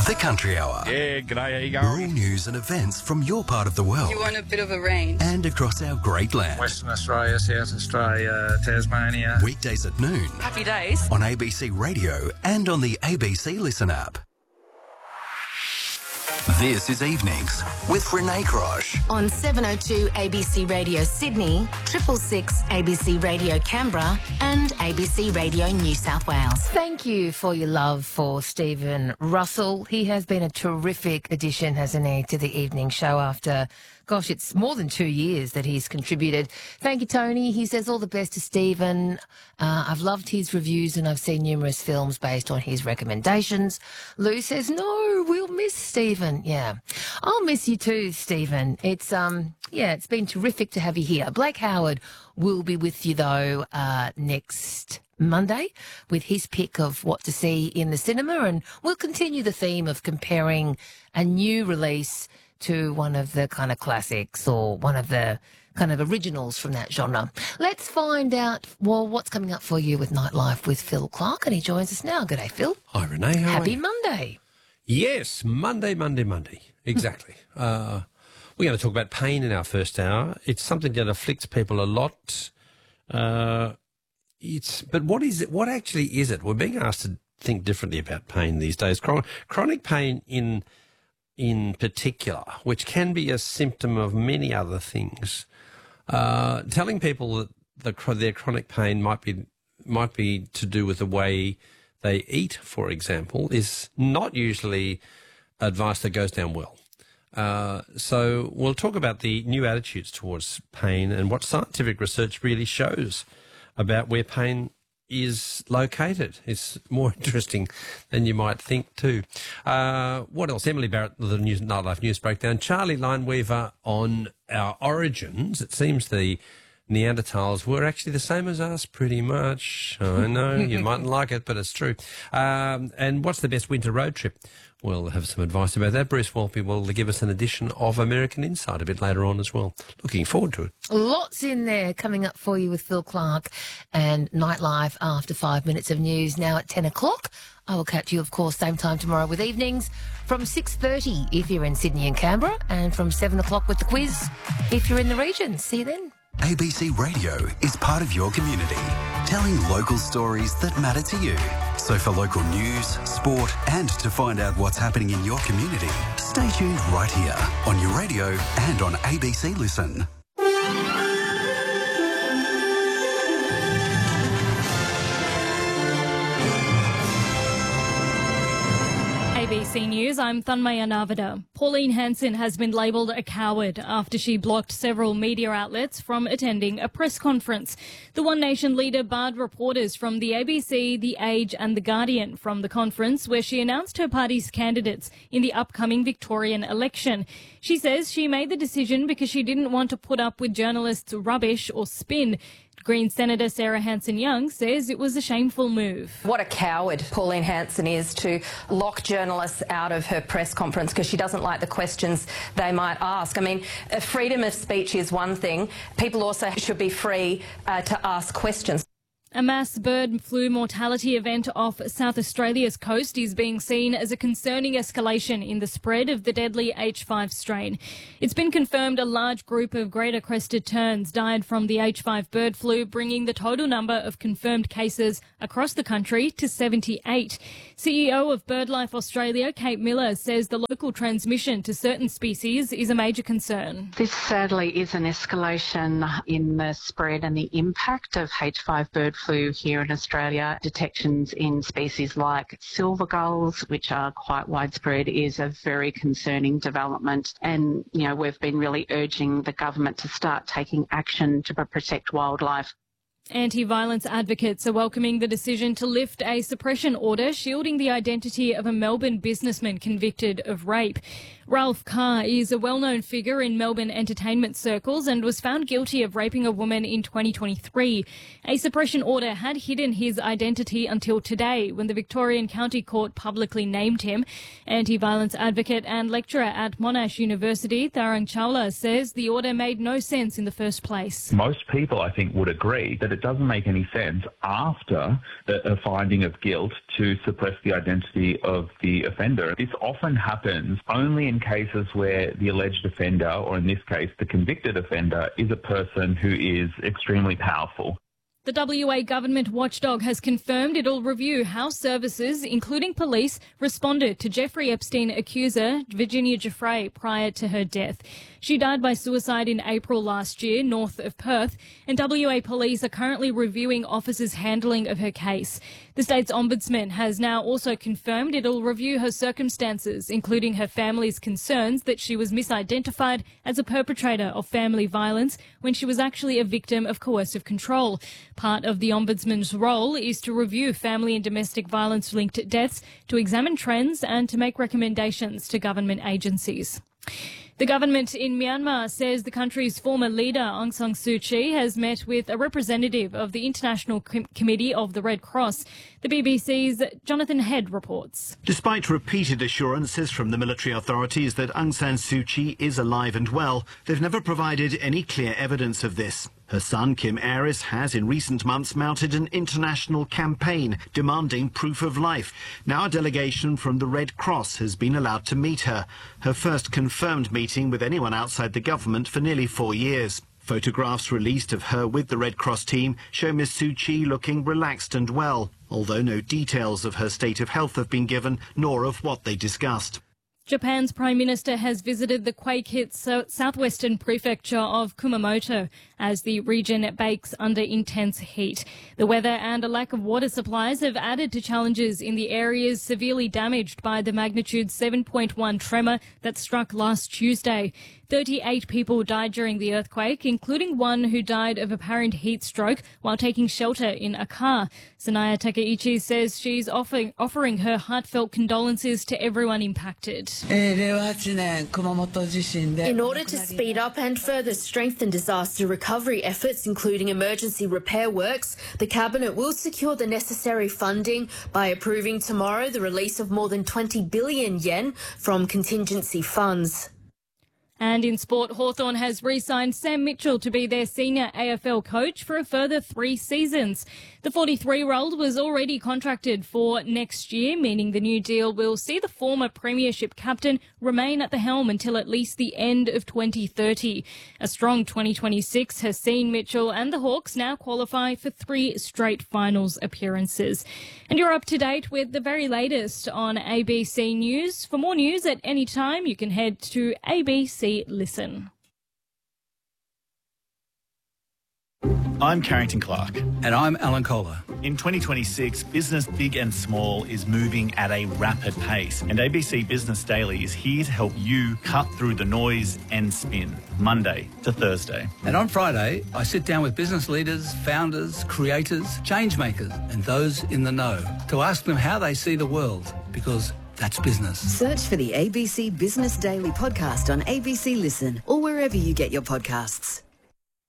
The Country Hour. Yeah, g'day, how you Rural going? news and events from your part of the world. You want a bit of a range? And across our great land. Western Australia, South Australia, Tasmania. Weekdays at noon. Happy days. On ABC Radio and on the ABC Listen app. This is Evenings with Renee Grosh. On 702 ABC Radio Sydney, 666 ABC Radio Canberra and ABC Radio New South Wales. Thank you for your love for Stephen Russell. He has been a terrific addition, hasn't he, to the evening show after, gosh, it's more than 2 years that he's contributed. Thank you, Tony. He says all the best to Stephen. I've loved his reviews and I've seen numerous films based on his recommendations. Lou says, no, we'll miss Stephen. Yeah, I'll miss you too, Stephen. It's been terrific to have you here. Blake Howard will be with you, though, next Monday with his pick of what to see in the cinema, and we'll continue the theme of comparing a new release to one of the kind of classics or one of the kind of originals from that genre. Let's find out, well, what's coming up for you with Nightlife with Phil Clark, and he joins us now. Good day, Phil. Hi, Renee. How Happy are you? Monday. Yes, Monday. Exactly. We're going to talk about pain in our first hour. It's something that afflicts people a lot. But what is it? What actually is it? We're being asked to think differently about pain these days. Chronic pain in particular, which can be a symptom of many other things. Telling people that their chronic pain might be to do with the way they eat, for example, is not usually advice that goes down well. So we'll talk about the new attitudes towards pain and what scientific research really shows about where pain is located. It's more interesting than you might think too. What else? Emily Barrett, the Nightlife News Breakdown. Charlie Lineweaver on our origins. It seems the Neanderthals were actually the same as us, pretty much. I know, you mightn't like it, but it's true. And what's the best winter road trip? We'll have some advice about that. Bruce Walpy will give us an edition of American Insight a bit later on as well. Looking forward to it. Lots in there coming up for you with Phil Clark and Nightlife after 5 minutes of news now at 10 o'clock. I will catch you, of course, same time tomorrow with Evenings from 6:30 if you're in Sydney and Canberra, and from 7 o'clock with the quiz if you're in the region. See you then. ABC Radio is part of your community, telling local stories that matter to you. So for local news, sport, and to find out what's happening in your community, stay tuned right here on your radio and on ABC Listen. ABC News, I'm Thanmaya Navada. Pauline Hanson has been labelled a coward after she blocked several media outlets from attending a press conference. The One Nation leader barred reporters from the ABC, The Age and The Guardian from the conference, where she announced her party's candidates in the upcoming Victorian election. She says she made the decision because she didn't want to put up with journalists' rubbish or spin. Green Senator Sarah Hanson-Young says it was a shameful move. What a coward Pauline Hanson is to lock journalists out of her press conference because she doesn't like the questions they might ask. I mean, freedom of speech is one thing. People also should be free to ask questions. A mass bird flu mortality event off South Australia's coast is being seen as a concerning escalation in the spread of the deadly H5 strain. It's been confirmed a large group of greater crested terns died from the H5 bird flu, bringing the total number of confirmed cases across the country to 78. CEO of BirdLife Australia, Kate Miller, says the local transmission to certain species is a major concern. This sadly is an escalation in the spread and the impact of H5 bird flu here in Australia. Detections in species like silver gulls, which are quite widespread, is a very concerning development. And, you know, we've been really urging the government to start taking action to protect wildlife. Anti-violence advocates are welcoming the decision to lift a suppression order shielding the identity of a Melbourne businessman convicted of rape. Ralph Carr is a well-known figure in Melbourne entertainment circles and was found guilty of raping a woman in 2023. A suppression order had hidden his identity until today, when the Victorian County Court publicly named him. Anti-violence advocate and lecturer at Monash University, Tharang Chawla, says the order made no sense in the first place. Most people, I think, would agree that it doesn't make any sense after a finding of guilt to suppress the identity of the offender. This often happens only in cases where the alleged offender, or in this case the convicted offender, is a person who is extremely powerful. The WA government watchdog has confirmed it'll review how services, including police, responded to Jeffrey Epstein accuser Virginia Giuffre prior to her death. She died by suicide in April last year, north of Perth, and WA police are currently reviewing officers' handling of her case. The state's ombudsman has now also confirmed it'll review her circumstances, including her family's concerns that she was misidentified as a perpetrator of family violence when she was actually a victim of coercive control. Part of the Ombudsman's role is to review family and domestic violence-linked deaths, to examine trends and to make recommendations to government agencies. The government in Myanmar says the country's former leader, Aung San Suu Kyi, has met with a representative of the International Committee of the Red Cross. The BBC's Jonathan Head reports. Despite repeated assurances from the military authorities that Aung San Suu Kyi is alive and well, they've never provided any clear evidence of this. Her son, Kim Aris, has in recent months mounted an international campaign demanding proof of life. Now a delegation from the Red Cross has been allowed to meet her, her first confirmed meeting with anyone outside the government for nearly 4 years. Photographs released of her with the Red Cross team show Ms Suu Kyi looking relaxed and well, although no details of her state of health have been given, nor of what they discussed. Japan's Prime Minister has visited the quake-hit southwestern prefecture of Kumamoto as the region bakes under intense heat. The weather and a lack of water supplies have added to challenges in the areas severely damaged by the magnitude 7.1 tremor that struck last Tuesday. 38 people died during the earthquake, including one who died of apparent heat stroke while taking shelter in a car. Sanaya Takeichi says she's offering her heartfelt condolences to everyone impacted. In order to speed up and further strengthen disaster recovery efforts, including emergency repair works, the Cabinet will secure the necessary funding by approving tomorrow the release of more than 20 billion yen from contingency funds. And in sport, Hawthorn has re-signed Sam Mitchell to be their senior AFL coach for a further 3 seasons. The 43-year-old was already contracted for next year, meaning the new deal will see the former premiership captain remain at the helm until at least the end of 2030. A strong 2026 has seen Mitchell and the Hawks now qualify for 3 straight finals appearances. And you're up to date with the very latest on ABC News. For more news at any time, you can head to ABC Listen. I'm Carrington Clark. And I'm Alan Kohler. In 2026, business big and small is moving at a rapid pace, and ABC Business Daily is here to help you cut through the noise and spin, Monday to Thursday. And on Friday, I sit down with business leaders, founders, creators, change makers, and those in the know to ask them how they see the world, because that's business. Search for the ABC Business Daily podcast on ABC Listen or wherever you get your podcasts.